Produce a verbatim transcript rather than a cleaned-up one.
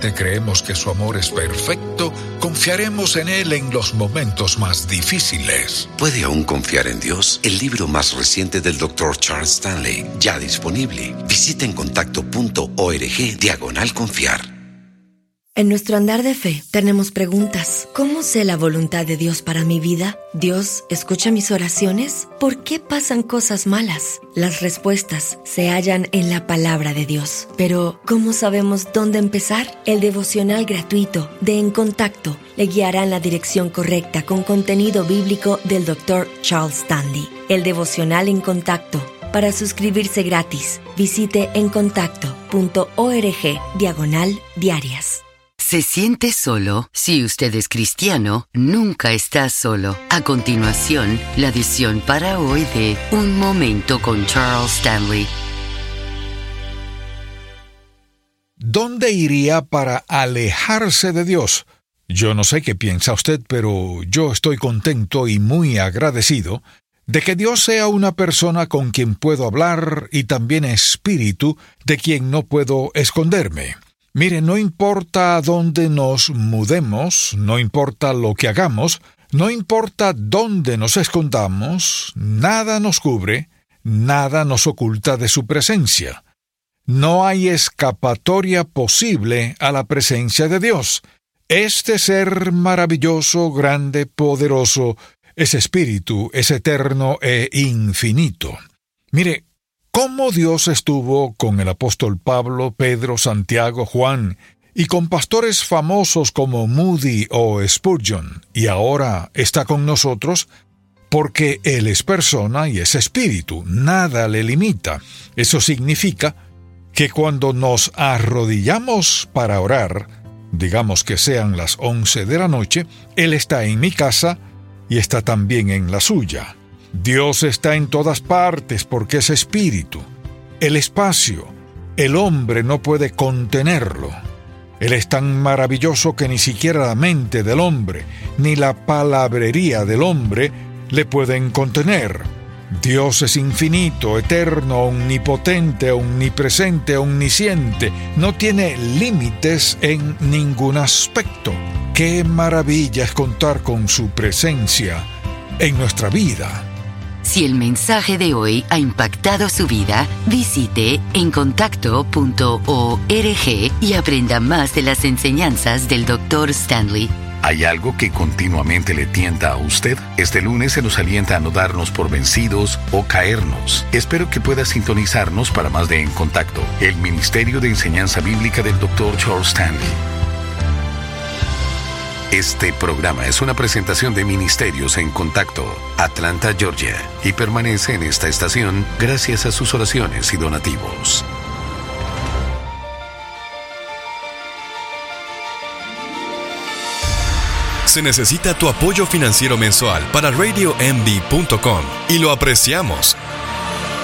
realmente creemos que su amor es perfecto, confiaremos en Él en los momentos más difíciles. ¿Puede aún confiar en Dios? El libro más reciente del doctor Charles Stanley, ya disponible. Visita en contacto punto org diagonal confiar. En nuestro andar de fe tenemos preguntas. ¿Cómo sé la voluntad de Dios para mi vida? ¿Dios escucha mis oraciones? ¿Por qué pasan cosas malas? Las respuestas se hallan en la palabra de Dios. Pero, ¿cómo sabemos dónde empezar? El devocional gratuito de En Contacto le guiará en la dirección correcta con contenido bíblico del doctor Charles Stanley. El devocional En Contacto. Para suscribirse gratis, visite en contacto punto org diagonal diarias. ¿Se siente solo? Si usted es cristiano, nunca está solo. A continuación, la edición para hoy de Un Momento con Charles Stanley. ¿Dónde iría para alejarse de Dios? Yo no sé qué piensa usted, pero yo estoy contento y muy agradecido de que Dios sea una persona con quien puedo hablar y también espíritu de quien no puedo esconderme. Mire, no importa dónde nos mudemos, no importa lo que hagamos, no importa dónde nos escondamos, nada nos cubre, nada nos oculta de su presencia. No hay escapatoria posible a la presencia de Dios. Este ser maravilloso, grande, poderoso, es espíritu, es eterno e infinito. Mire, ¿cómo Dios estuvo con el apóstol Pablo, Pedro, Santiago, Juan, y con pastores famosos como Moody o Spurgeon, y ahora está con nosotros? Porque Él es persona y es espíritu, nada le limita. Eso significa que cuando nos arrodillamos para orar, digamos que sean las once de la noche, Él está en mi casa y está también en la suya. Dios está en todas partes porque es espíritu. El espacio, el hombre no puede contenerlo. Él es tan maravilloso que ni siquiera la mente del hombre, ni la palabrería del hombre le pueden contener. Dios es infinito, eterno, omnipotente, omnipresente, omnisciente. No tiene límites en ningún aspecto. ¡Qué maravilla es contar con su presencia en nuestra vida! Si el mensaje de hoy ha impactado su vida, visite en contacto punto org y aprenda más de las enseñanzas del doctor Stanley. ¿Hay algo que continuamente le tienta a usted? Este lunes se nos alienta a no darnos por vencidos o caernos. Espero que pueda sintonizarnos para más de En Contacto, el Ministerio de Enseñanza Bíblica del doctor Charles Stanley. Este programa es una presentación de Ministerios en Contacto, Atlanta, Georgia, y permanece en esta estación gracias a sus oraciones y donativos. Se necesita tu apoyo financiero mensual para radio m d punto com y lo apreciamos.